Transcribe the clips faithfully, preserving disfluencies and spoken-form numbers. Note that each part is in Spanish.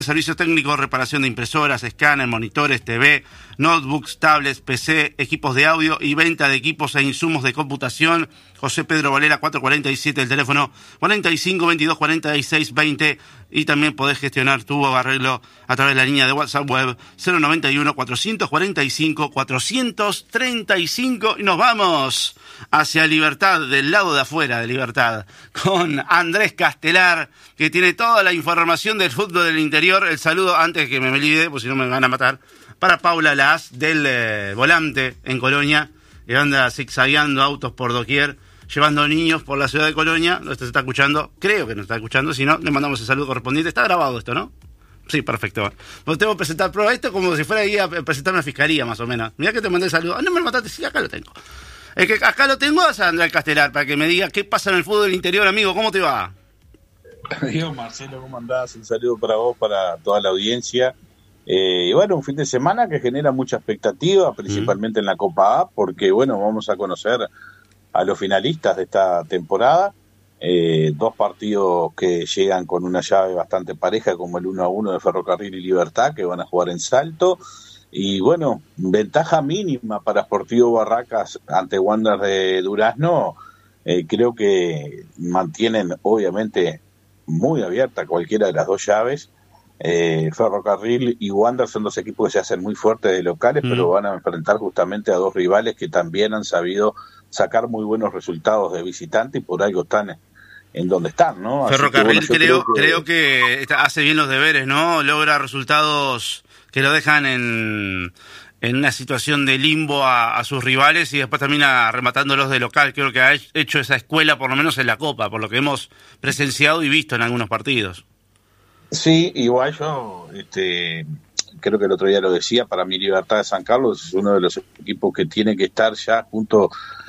Servicio técnico, reparación de impresoras, escáner, monitores, T V, notebooks, tablets, P C, equipos de audio y venta de equipos e insumos de computación. José Pedro Valera, cuatrocientos cuarenta y siete, el teléfono cuarenta y cinco, veintidós, cuarenta y seis, veinte. Y también podés gestionar tu arreglo a través de la línea de WhatsApp web cero noventa y uno, cuatrocientos cuarenta y cinco, cuatrocientos treinta y cinco. Y nos vamos hacia Libertad, del lado de afuera de Libertad, con Andrés Castelar, que tiene toda la información del fútbol del interior. El saludo, antes que me olvide, pues si no me van a matar, para Paula Laas, del eh, Volante en Colonia, que anda zigzagueando autos por doquier, llevando niños por la ciudad de Colonia. No se está escuchando, creo que no está escuchando, si no, le mandamos el saludo correspondiente. Está grabado esto, ¿no? Sí, perfecto. Pues tengo que presentar prueba esto como si fuera ahí a presentarme a fiscalía, más o menos. Mirá que te mandé el saludo. Ah, no me lo mataste, sí, acá lo tengo. Es que acá lo tengo a Andrés Castelar, para que me diga qué pasa en el fútbol del interior, amigo. ¿Cómo te va? Diego, Marcelo, ¿cómo andás? Un saludo para vos, para toda la audiencia. Eh, y bueno, un fin de semana que genera mucha expectativa, principalmente mm. en la Copa A, porque bueno, vamos a conocer a los finalistas de esta temporada. Eh, dos partidos que llegan con una llave bastante pareja, como el uno a uno de Ferrocarril y Libertad, que van a jugar en Salto. Y bueno, ventaja mínima para Sportivo Barracas ante Wander de Durazno. Eh, creo que mantienen obviamente muy abierta cualquiera de las dos llaves. Eh, Ferrocarril y Wander son dos equipos que se hacen muy fuertes de locales, mm. pero van a enfrentar justamente a dos rivales que también han sabido sacar muy buenos resultados de visitante y por algo están en donde están, ¿no? Ferrocarril que, bueno, creo, creo que... creo que hace bien los deberes, ¿no? Logra resultados que lo dejan en, en una situación de limbo a, a sus rivales y después termina rematándolos de local. Creo que ha hecho esa escuela por lo menos en la Copa, por lo que hemos presenciado y visto en algunos partidos. Sí, igual yo este, creo que el otro día lo decía, para mí Libertad de San Carlos es uno de los equipos que tiene que estar ya junto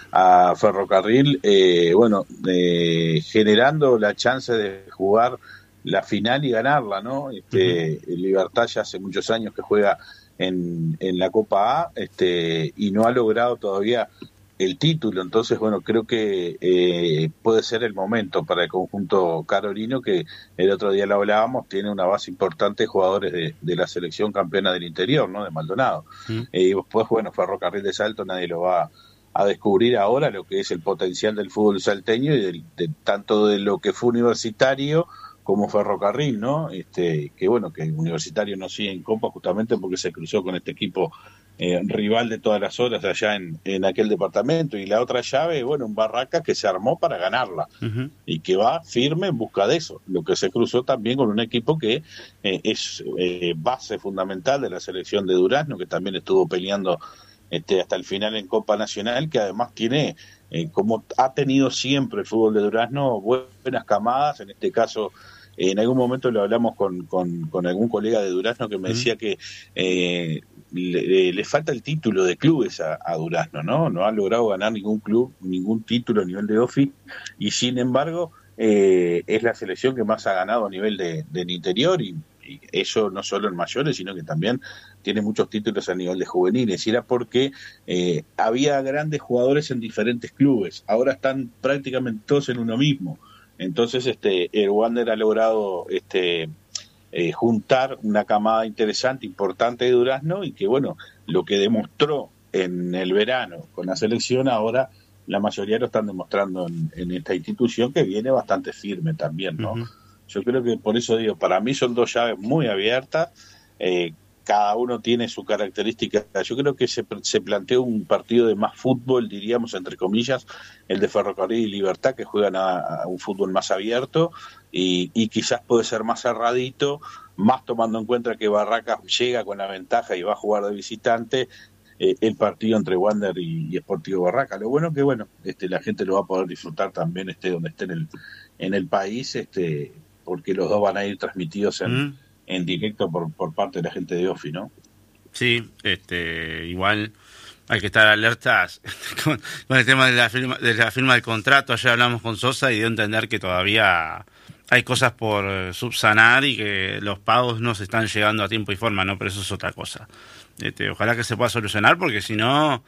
a Ferrocarril, eh, bueno, eh, generando la chance de jugar la final y ganarla, ¿no? Este, uh-huh. Libertad ya hace muchos años que juega en, en la Copa A, este, y no ha logrado todavía el título. Entonces, bueno, creo que eh, puede ser el momento para el conjunto carolino, que el otro día lo hablábamos, tiene una base importante de jugadores de, de la selección campeona del interior, ¿no? De Maldonado. Uh-huh. Eh, y después, bueno, Ferrocarril de Salto nadie lo va a descubrir ahora, lo que es el potencial del fútbol salteño y de, de, tanto de lo que fue Universitario como Ferrocarril, ¿no? Este, que bueno, que Universitario no sigue en Copa justamente porque se cruzó con este equipo eh, rival de todas las horas allá en, en aquel departamento. Y la otra llave, bueno, un Barracas que se armó para ganarla uh-huh. y que va firme en busca de eso. Lo que se cruzó también con un equipo que eh, es eh, base fundamental de la selección de Durazno, que también estuvo peleando este, hasta el final en Copa Nacional, que además tiene, eh, como ha tenido siempre el fútbol de Durazno, buenas camadas. En este caso, eh, en algún momento lo hablamos con, con, con algún colega de Durazno que me uh-huh. decía que eh, le, le falta el título de clubes a, a Durazno, ¿no? No ha logrado ganar ningún club, ningún título a nivel de OFI, y sin embargo eh, es la selección que más ha ganado a nivel de, del interior, y, y eso no solo en mayores, sino que también tiene muchos títulos a nivel de juveniles. Y era porque eh, había grandes jugadores en diferentes clubes, ahora están prácticamente todos en uno mismo. Entonces este el Wander ha logrado este eh, juntar una camada interesante, importante de Durazno, y que bueno, lo que demostró en el verano con la selección, ahora la mayoría lo están demostrando en, en esta institución, que viene bastante firme también, ¿no? Uh-huh. Yo creo que por eso digo, para mí son dos llaves muy abiertas, eh, cada uno tiene su característica. Yo creo que se, se planteó un partido de más fútbol, diríamos, entre comillas, el de Ferrocarril y Libertad, que juegan a, a un fútbol más abierto y, y quizás puede ser más cerradito, más tomando en cuenta que Barracas llega con la ventaja y va a jugar de visitante eh, el partido entre Wander y, y Sportivo Barracas. Lo bueno que, bueno, este, la gente lo va a poder disfrutar también esté donde esté en el, en el país, este, porque los dos van a ir transmitidos en... Mm. en directo por, por parte de la gente de OFI, ¿no? Sí, este, igual hay que estar alertas con, con el tema de la firma, de la firma del contrato. Ayer hablamos con Sosa y dio a entender que todavía hay cosas por subsanar y que los pagos no se están llegando a tiempo y forma, ¿no? Pero eso es otra cosa. Este, ojalá que se pueda solucionar, porque si no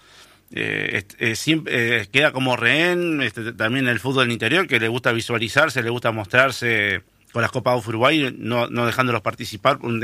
eh, eh, siempre eh, queda como rehén este, también el fútbol interior, que le gusta visualizarse, le gusta mostrarse por las Copas Uruguay, no, no dejándolos participar, un